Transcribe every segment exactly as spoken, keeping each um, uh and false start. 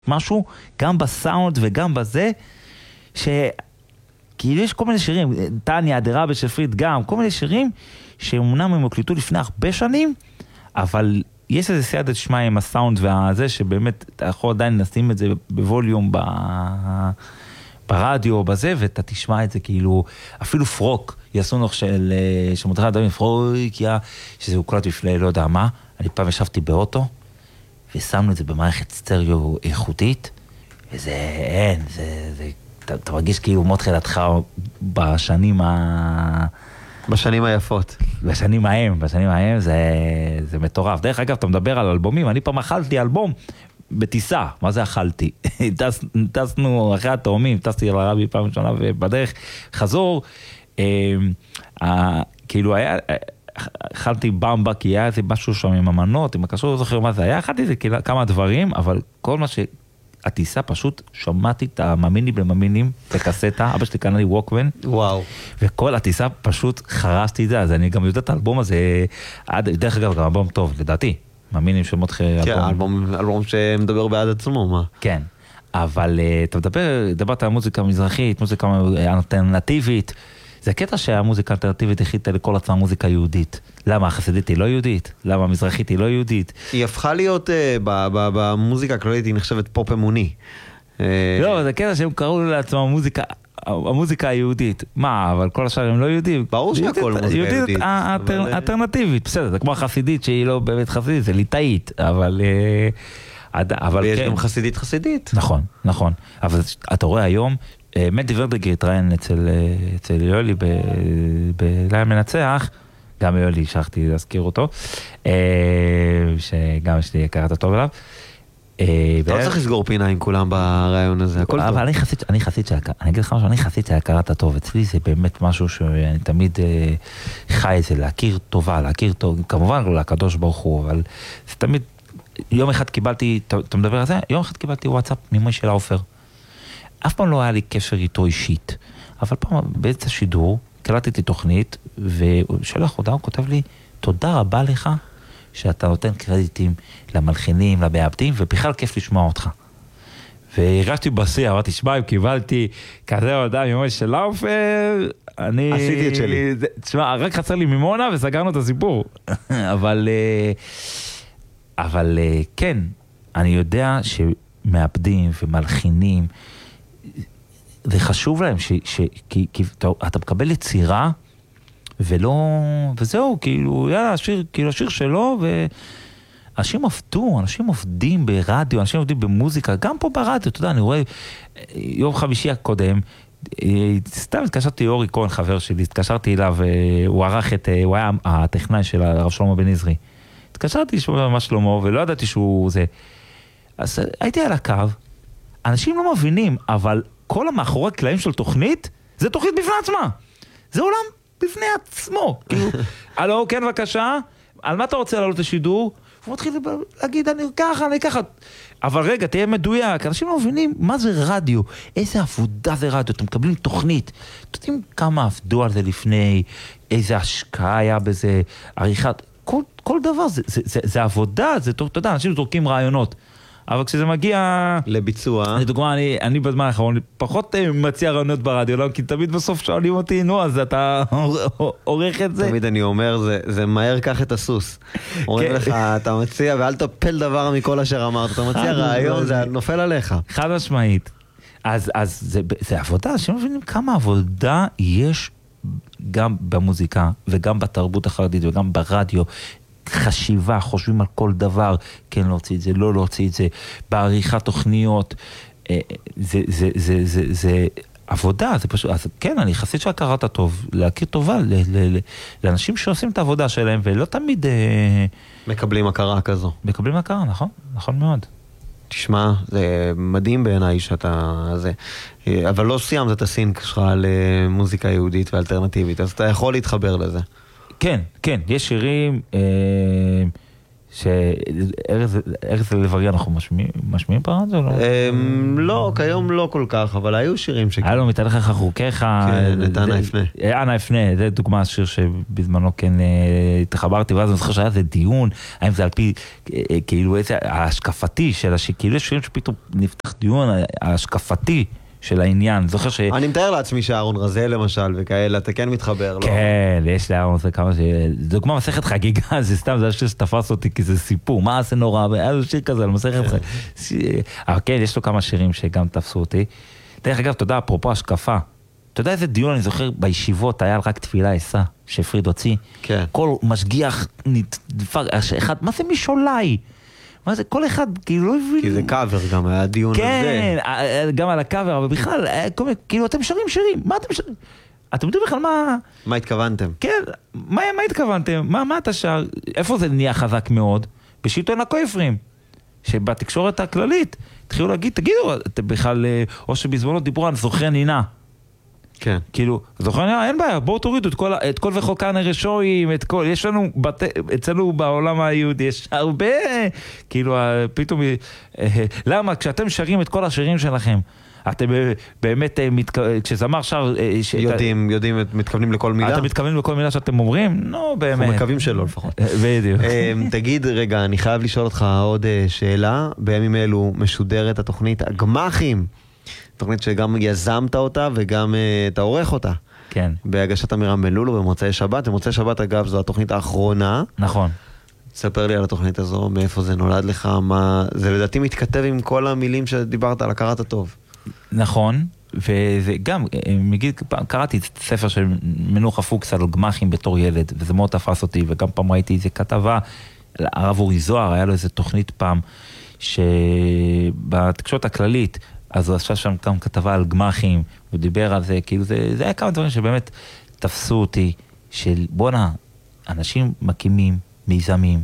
משהו, גם בסאונד וגם בזה, שכאילו יש כל מיני שירים, טניה, דרה בשפרית גם, כל מיני שירים שאומנם הם הוקלטו לפני הרבה שנים, אבל יש איזה סייעדת שמע עם הסאונד והזה, שבאמת אתה יכול עדיין לשים את זה בווליום ב... ברדיו או בזה, ואתה תשמע את זה כאילו, אפילו פרוק, יעשו נוח של, שמותרה אדמים פרוקיה, שזה הוקלט בפני לא יודע מה, אני פעם ישבתי באוטו, ושמנו את זה במערכת סטריאו איכותית, וזה אין, זה, זה, אתה, אתה מרגיש כאילו מאוד תחילתך בשנים ה... בשנים היפות. בשנים ההם, בשנים ההם זה, זה מטורף. דרך אגב, אתה מדבר על אלבומים, אני פעם אכלתי אלבום בטיסה, מה זה אכלתי? טס, טסנו אחרי התאומים, טסתי על הרבי פעם ראשונה ובדרך חזור, אה, אה, כאילו היה... אכלתי במבה, כי היה איזה משהו שם עם המנות, עם הקשור, לא זוכר מה זה היה, אכלתי זה כמה דברים, אבל כל מה שהטיסה פשוט, שמעתי את הממינים לממינים בקסטה, אבא שלי קנה לי ווקמן, וואו. וכל הטיסה פשוט חרשתי את זה, אז אני גם יודע את האלבום הזה, דרך אגב, גם אלבום טוב, לדעתי, ממינים של מותחי אלבום. כן, אלבום שמדבר בעד עצמו, מה? כן, אבל אתה מדבר, דברת על מוזיקה מזרחית, מוזיקה אלטרנטיבית, זה קטע שהמוזיקה האלטרנטיבית החליטה לכל עצמה מוזיקה יהודית. למה החסידית היא לא יהודית? למה המזרחית היא לא יהודית? היא הפכה להיות, במוזיקה הכללית היא נחשבת פופ אמוני. לא, זה קטע שהם קראו לעצמם המוזיקה היהודית. מה, אבל כל השאר הם לא יהודים? ברור שהכל מוזיקה יהודית. יהודית אלטרנטיבית, בסדר, זה כמו החסידית שהיא לא באמת חסידית, זה ליטאית, אבל... ויש גם חסידית חסידית. נכון, נכון. אבל אתה רואה היום, מדי ורדגר התראיין אצל יולי בלילה מנצח, גם יולי שכחתי להזכיר אותו, שגם יש לי הכרת הטוב אליו. אתה לא צריך לסגור פינה עם כולם ברעיון הזה, הכל טוב. אבל אני חסיד של, אני אגיד לך משהו, אני חסיד של הכרת הטוב, אצלי זה באמת משהו שאני תמיד חי את זה, להכיר טובה, להכיר טוב, כמובן לא לקדוש ברוך הוא, אבל זה תמיד, יום אחד קיבלתי, אתה מדבר על זה? יום אחד קיבלתי וואטסאפ ממוי של האופר. אף פעם לא היה לי קשר איתו אישית, אבל פעם באמצע שידור, קלטתי תוכנית, ושלח הודעה, הוא כותב לי, תודה רבה לך, שאתה נותן קרדיטים למלחינים, למעבדים, ובכלל כיף לשמוע אותך. והרגשתי בשיא, אמרתי, שמע, אם קיבלתי כזה הודעה ממוי של האופר, אני... עשיתי את שלי. תשמע, רק חסר לי ממונה, וסגרנו את הסיפור. אבל, אבל כן, אני יודע שמעבדים ומלחינים, זה חשוב להם, ש, ש, כי, כי אתה, אתה מקבל יצירה, ולא, וזהו, כאילו, יאללה, השיר, כאילו, השיר שלו, ואנשים עבדו, אנשים עובדים ברדיו, אנשים עובדים במוזיקה, גם פה ברדיו, אתה יודע, אני רואה, יום חמישי הקודם, סתם התקשרתי אורי כהן, חבר שלי, התקשרתי אליו, הוא ערך את, הוא היה הטכנאי של הרב שלמה בן עזרי, התקשרתי לשמוע מה שלמה, ולא ידעתי שהוא זה, אז הייתי על הקו, אנשים לא מבינים, אבל כל המאחורי קלעים של תוכנית, זה תוכנית בפני עצמה. זה עולם בפני עצמו. כאילו, הלו, כן, בבקשה, על מה אתה רוצה לעלות לשידור? הוא מתחיל להגיד, אני ככה, אני ככה. אבל רגע, תהיה מדויק, אנשים לא מבינים מה זה רדיו, איזה עבודה זה רדיו, אתם מקבלים תוכנית. אתם יודעים כמה עבדו על זה לפני, איזה השקעה היה בזה, עריכת, כל, כל דבר, זה, זה, זה, זה עבודה, זה, אתה יודע, אנשים זורקים רעיונות. אבל כשזה מגיע... לביצוע. לדוגמה, אני, אני בזמן האחרון פחות מציע רעיונות ברדיו, לא? כי תמיד בסוף שואלים אותי, נו, אז אתה עורך את זה? תמיד אני אומר, זה, זה מהר קח את הסוס. אומרים לך, אתה מציע, ואל תפל דבר מכל אשר אמרת, אתה מציע רעיון, זה נופל עליך. חד משמעית. אז, אז זה, זה עבודה, אתם מבינים כמה עבודה יש גם במוזיקה, וגם בתרבות החרדית, וגם ברדיו, חשיבה, חושבים על כל דבר, כן להוציא את זה, לא להוציא את זה, בעריכת תוכניות, זה, זה, זה, זה, זה עבודה, זה פשוט, אז כן, אני חסיד של הכרת הטוב, להכיר טובה ל, ל, ל, לאנשים שעושים את העבודה שלהם, ולא תמיד... מקבלים הכרה כזו. מקבלים הכרה, נכון? נכון מאוד. תשמע, זה מדהים בעיניי שאתה... זה, אבל לא סיימת את הסינק שלך למוזיקה יהודית ואלטרנטיבית, אז אתה יכול להתחבר לזה. כן, כן, יש שירים אה, שארז לב-ארי אנחנו משמיעים ברדיו? לא, כיום לא כל כך, אבל היו שירים שכן. היה לו מתהלך לך חוקיך. כן, את אנה אפנה. אנה אפנה, זה דוגמה שיר שבזמנו כן התחברתי, ואז אני זוכר שהיה איזה דיון, האם זה על פי, כאילו איזה, ההשקפתי של השיר, כאילו יש שירים שפתאום נפתח דיון, ההשקפתי של העניין, זוכר ש... אני מתאר לעצמי שאהרון רזל למשל וכאלה, אתה כן מתחבר, לא? כן, יש לאהרון רזל כמה ש... זה דוגמה מסכת חגיגה, זה סתם, זה השיר שתפס אותי, כי זה סיפור, מה עשה נורא, היה לו שיר כזה, על מסכת חגיגה. אבל כן, יש לו כמה שירים שגם תפסו אותי. דרך אגב, תודה, אפרופו השקפה. אתה יודע איזה דיון אני זוכר בישיבות, היה רק תפילה עשה, שפריד הוציא. כן. כל משגיח נדפק, אחד, מה זה משולאי? מה זה, כל אחד, כאילו לא הבין... כי זה קאבר גם, היה דיון על זה. כן, גם על הקאבר, אבל בכלל, כאילו אתם שרים שירים, מה אתם שרים? אתם יודעים בכלל מה... מה התכוונתם? כן, מה, מה התכוונתם? מה, מה אתה שר? איפה זה נהיה חזק מאוד? בשלטון הכופרים, שבתקשורת הכללית, התחילו להגיד, תגידו, אתם בכלל, או שבזמנו דיברו על זוכר נינה. כן. כאילו, זוכר נינה, אין בעיה, בואו תורידו את כל, את כל וחוקן הרשועים, את כל, יש לנו, בת, אצלנו בעולם היהודי, יש הרבה, כאילו, פתאום, למה? כשאתם שרים את כל השירים שלכם, אתם באמת, כשזמר שר... יודעים, יודעים, מתכוונים לכל מילה? אתם מתכוונים לכל מילה שאתם אומרים? נו, באמת. אנחנו מקווים שלא לפחות. בדיוק. תגיד, רגע, אני חייב לשאול אותך עוד שאלה. בימים אלו משודרת התוכנית הגמחים. תוכנית שגם יזמת אותה וגם אתה עורך אותה. כן. בהגשת אמירם בן לולו במוצאי שבת. במוצאי שבת, אגב, זו התוכנית האחרונה. נכון. תספר לי על התוכנית הזו, מאיפה זה נולד לך, מה... זה לדעתי מתכתב עם כל המילים שדיברת על הכרת הטוב. נכון, וגם, מגיד, קראתי ספר של מנוחה פוקס על גמחים בתור ילד, וזה מאוד תפס אותי, וגם פעם ראיתי איזה כתבה, הרב אורי זוהר, היה לו איזה תוכנית פעם, שבתקשורת הכללית, אז הוא עשה שם גם כתבה על גמחים, הוא דיבר על זה, כאילו זה, זה היה כמה דברים שבאמת תפסו אותי, של בונה, אנשים מקימים, מיזמים,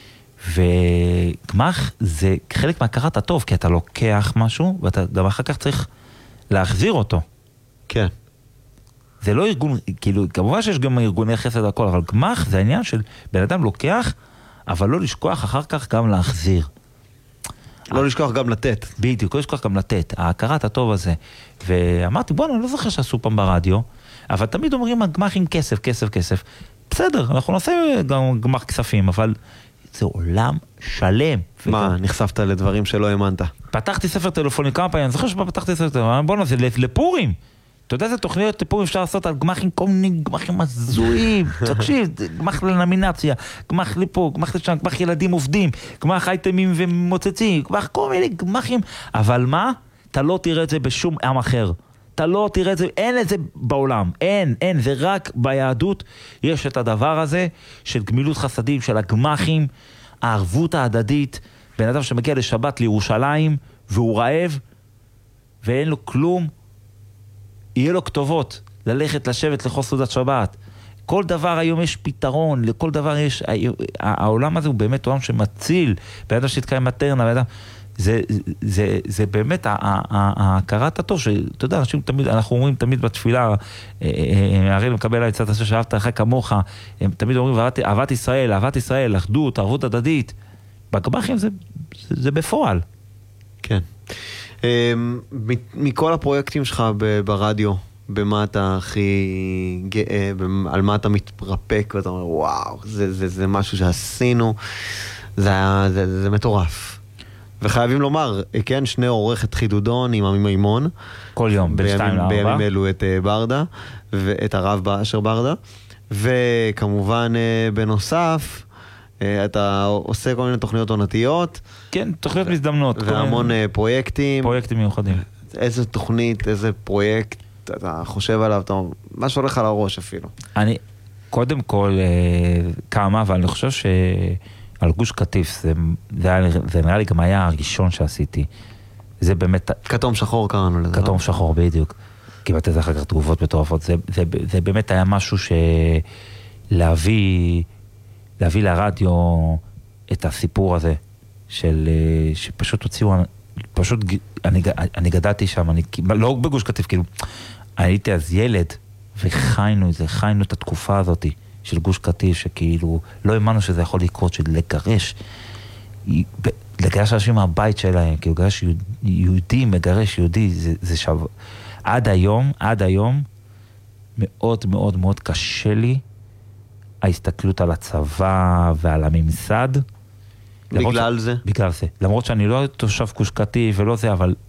וגמח זה חלק מהכרת הטוב, כי אתה לוקח משהו, ואתה גם אחר כך צריך להחזיר אותו. כן. זה לא ארגון, כאילו, כמובן שיש גם ארגוני חסד הכל, אבל גמח זה העניין של בן אדם לוקח, אבל לא לשכוח אחר כך גם להחזיר. לא לשכוח גם לתת. בדיוק, לא לשכוח גם לתת. ההכרת הטוב הזה. ואמרתי, בוא, אני לא זוכר שעשו פעם ברדיו, אבל תמיד אומרים, הגמח עם כסף, כסף, כסף. בסדר, אנחנו נעשה גם גמח כספים, אבל זה עולם שלם. מה, נחשפת לדברים שלא האמנת? פתחתי ספר טלפוני כמה פעמים, אני זוכר שפתחתי ספר טלפוני, בוא נעשה, לפורים. אתה יודע איזה תוכניות לפורים אפשר לעשות על גמחים, כל מיני גמחים הזויים, תקשיב, גמח לנמינציה, גמח לפה, גמח לשם, גמח ילדים עובדים, גמח אייטמים ומוצצים, גמח כל מיני גמחים, אבל מה? אתה לא תראה את זה בשום עם אחר. אתה לא תראה את זה, אין את זה בעולם, אין, אין, זה רק ביהדות יש את הדבר הזה של גמילות חסדים, של הגמחים, הערבות ההדדית, בן אדם שמגיע לשבת לירושלים והוא רעב ואין לו כלום, יהיה לו כתובות, ללכת, לשבת, לאכול סעודת שבת. כל דבר היום יש פתרון, לכל דבר יש, העולם הזה הוא באמת עולם שמציל, בן אדם שהתקיים מטרנה, בן אדם, זה, זה, זה באמת ההכרת הטוב, שאתה יודע, אנשים תמיד, אנחנו אומרים תמיד בתפילה, הרי מקבל העצת הזה שאהבת לך כמוך, הם תמיד אומרים, אהבת ישראל, אהבת ישראל, אחדות, ערבות הדדית, בגמחים זה, זה, זה בפועל. כן. מכל הפרויקטים שלך ברדיו, במה אתה הכי גאה, על מה אתה מתרפק, ואתה אומר, וואו, זה, זה, זה משהו שעשינו, זה, זה, זה מטורף. וחייבים לומר, כן, שני עורכת חידודון עם עמי מימון. כל יום, בין שתיים לארבע. בימים אלו את ברדה, ואת הרב אשר ברדה. וכמובן, בנוסף, אתה עושה כל מיני תוכניות עונתיות. כן, תוכניות מזדמנות. והמון פרויקטים. פרויקטים מיוחדים. איזה תוכנית, איזה פרויקט אתה חושב עליו, אתה, מה שהולך על הראש אפילו. אני, קודם כל, כמה, אבל אני חושב ש... על גוש קטיף, זה, זה, זה נראה לי גם היה הראשון שעשיתי. זה באמת... כתום שחור קראנו לזה. כתום שחור, בדיוק. קיבלתי זה אחר כך תגובות מטורפות. זה, זה, זה באמת היה משהו שלהביא, להביא לרדיו את הסיפור הזה, של, שפשוט הוציאו, פשוט, אני, אני גדלתי שם, אני, לא בגוש קטיף, כאילו, הייתי אז ילד, וחיינו את זה, חיינו את התקופה הזאת, של גוש קטיף, שכאילו לא האמנו שזה יכול לקרות, של לגרש, לגרש אנשים מהבית שלהם, כאילו לגרש יהודי, מגרש יהודי, זה, זה שווה. עד היום, עד היום, מאוד מאוד מאוד קשה לי ההסתכלות על הצבא ועל הממסד. בגלל ש... זה? בגלל זה. למרות שאני לא תושב גוש קטיף ולא זה, אבל